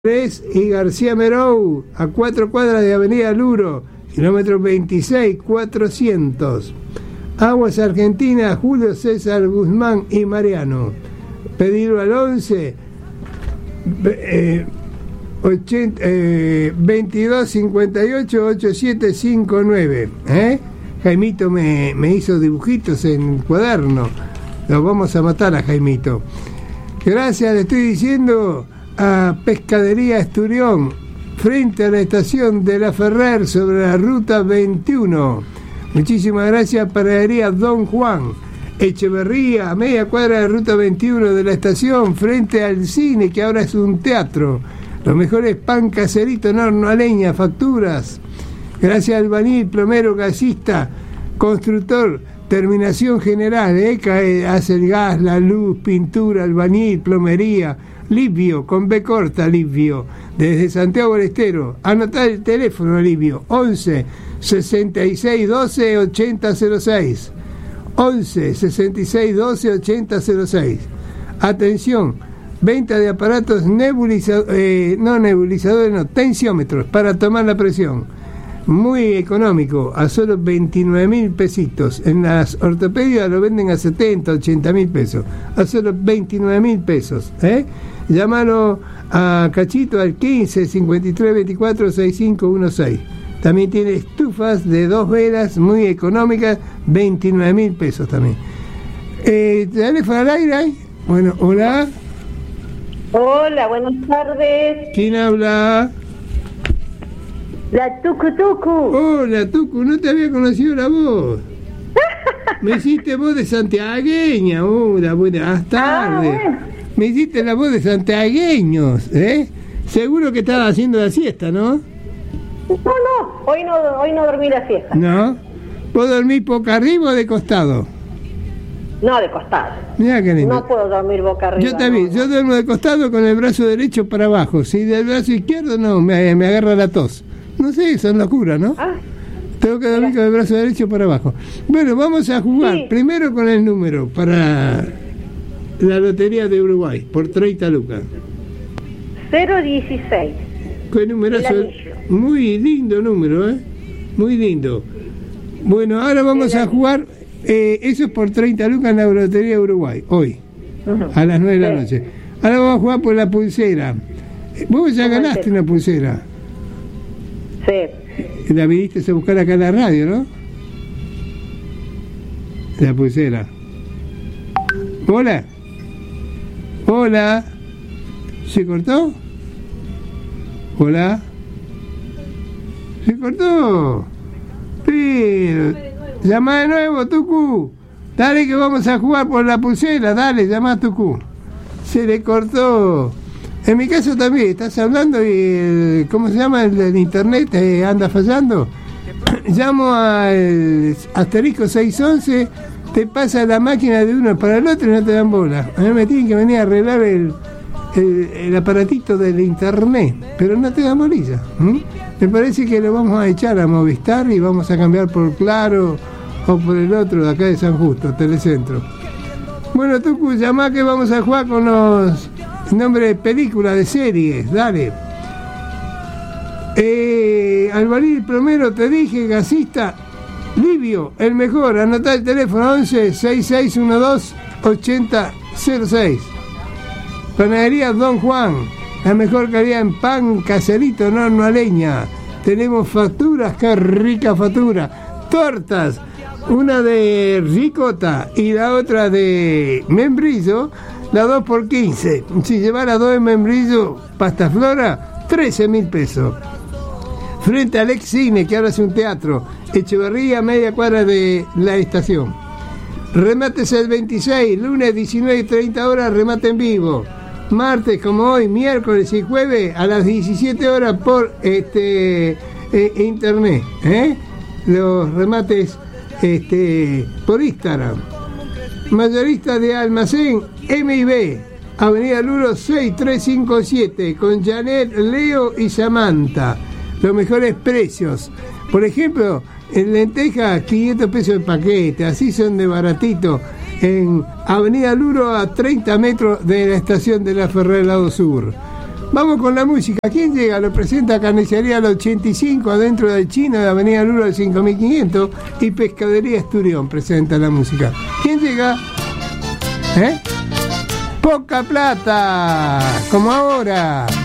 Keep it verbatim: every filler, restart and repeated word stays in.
y García Merou, a cuatro cuadras de Avenida Luro, kilómetro veintiséis mil cuatrocientos. Aguas Argentinas, Julio César Guzmán y Mariano. Pedirlo al once eh, ochenta, eh, veintidós cincuenta y ocho ochenta y siete cincuenta y nueve. ¿eh? Jaimito me, me hizo dibujitos en cuaderno. Lo vamos a matar a Jaimito. Gracias, le estoy diciendo a Pescadería Esturión, frente a la estación de La Ferrer, sobre la ruta veintiuno. Muchísimas gracias, Panadería Don Juan, Echeverría, a media cuadra de ruta veintiuno de la estación, frente al cine, que ahora es un teatro. Los mejores pan caserito en horno a leña, facturas. Gracias al albañil, plomero, gasista, constructor, terminación general, ¿eh? que hace el gas, la luz, pintura, albañil, plomería. Livio, con B corta, Livio, desde Santiago del Estero. Anotá el teléfono, Livio, once sesenta y seis doce ochenta cero seis. once sesenta y seis doce ochenta cero seis. Atención, venta de aparatos nebulizadores, eh, no nebulizadores, no, tensiómetros, para tomar la presión. Muy económico, a solo veintinueve mil pesitos. En las ortopedias lo venden a setenta, ochenta mil pesos. A solo veintinueve mil pesos, ¿eh? Llámalo a Cachito al quince cincuenta y tres veinticuatro sesenta y cinco dieciséis. También tiene estufas de dos velas muy económicas, veintinueve mil pesos también. Eh, ¿Teléfono al aire? Bueno, hola. Hola, buenas tardes. ¿Quién habla? La Tucu Tucu. Hola, Tucu, no te había conocido la voz. Me hiciste voz de santiagueña. Hola, buenas tardes. Ah, bueno. Me hiciste la voz de santiagueños, ¿eh? Seguro que estabas haciendo la siesta, ¿no? No, no, hoy no, hoy no dormí la siesta. ¿No? ¿Vos dormís boca arriba o de costado? No, de costado. Mirá qué lindo. No puedo dormir boca arriba. Yo también, no, yo no. duermo de costado con el brazo derecho para abajo. Si del brazo izquierdo no, me, me agarra la tos. No sé, son locuras, ¿no? Ah. Tengo que dormir con el brazo derecho para abajo. Bueno, vamos a jugar Sí. primero con el número para la Lotería de Uruguay, por treinta lucas. cero dieciséis. Qué numerazo. El anillo. Muy lindo número, ¿eh? Muy lindo. Bueno, ahora vamos a jugar, eh, eso es por treinta lucas en la Lotería de Uruguay, hoy, Uh-huh. a las nueve de la Sí. noche. Ahora vamos a jugar por la pulsera. Vos ya ganaste una pulsera. Sí. La viniste a buscar acá en la radio, ¿no? La pulsera. Hola. Hola. ¿Se cortó? Hola. ¿Se cortó? Pero... llama de nuevo, Tucu. Dale que vamos a jugar por la pulsera. Dale, llama a Tucu. Se le cortó. En mi caso también, estás hablando y el, ¿cómo se llama? El del internet eh, anda fallando. Llamo al asterisco seiscientos once, te pasa la máquina de uno para el otro y no te dan bola. A mí me tienen que venir a arreglar el, el, el aparatito del internet, pero no te dan bolilla. ¿Mm? Me parece que lo vamos a echar a Movistar y vamos a cambiar por Claro o por el otro de acá de San Justo, Telecentro. Bueno, Tucu, llamá que vamos a jugar con los nombres de películas, de series, dale. Eh, albañil, plomero, te dije, gasista, Livio, el mejor, anotá el teléfono once sesenta y seis doce ochenta cero seis. Panadería Don Juan, la mejor calidad en pan caserito, en horno a leña. Tenemos facturas, qué rica factura. Tortas, una de ricota y la otra de membrillo, la dos por quince. Si llevar las dos de membrillo, pasta flora, trece mil pesos. Frente al ex cine, que ahora es un teatro, Echeverría, media cuadra de la estación. Remates el veintiséis, lunes diecinueve y treinta horas, remate en vivo. Martes, como hoy, miércoles y jueves, a las diecisiete horas por este eh, internet. ¿eh? Los remates este, por Instagram. Mayorista de almacén M y B, Avenida Luro seis tres cinco siete, con Janet, Leo y Samantha. Los mejores precios. Por ejemplo, en lentejas, quinientos pesos el paquete, así son de baratito. En Avenida Luro, a treinta metros de la estación de La Ferrer, lado sur. Vamos con la música. ¿Quién llega? Lo presenta Carnicería al ochenta y cinco, adentro del Chino, de Avenida Luro del cinco mil quinientos, y Pescadería Esturión presenta la música. ¿Quién llega? ¿Eh? Poca Plata, como ahora.